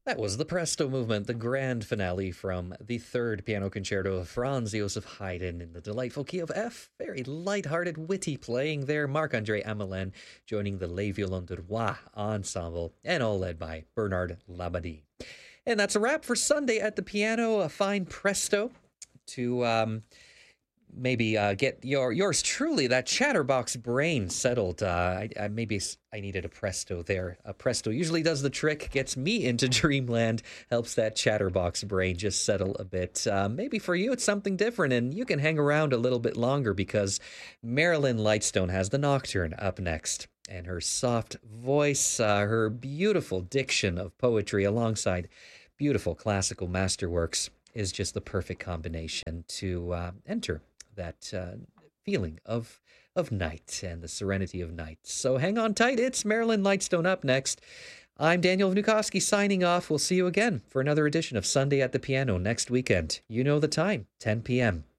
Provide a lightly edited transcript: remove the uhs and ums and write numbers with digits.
That was the Presto movement, the grand finale from the third piano concerto of Franz Joseph Haydn in the delightful key of F. Very light-hearted, witty playing there. Marc-André Amelin joining the Les Violons de Roi ensemble, and all led by Bernard Labadie. And that's a wrap for Sunday at the Piano. A fine presto to maybe get yours truly, that chatterbox brain settled. Maybe I needed a presto there. A presto usually does the trick, gets me into dreamland, helps that chatterbox brain just settle a bit. Maybe for you it's something different, and you can hang around a little bit longer because Marilyn Lightstone has the Nocturne up next. And her soft voice, her beautiful diction of poetry alongside beautiful classical masterworks is just the perfect combination to enter that feeling of night and the serenity of night. So hang on tight. It's Marilyn Lightstone up next. I'm Daniel Vnukoski signing off. We'll see you again for another edition of Sunday at the Piano next weekend. You know the time, 10 p.m.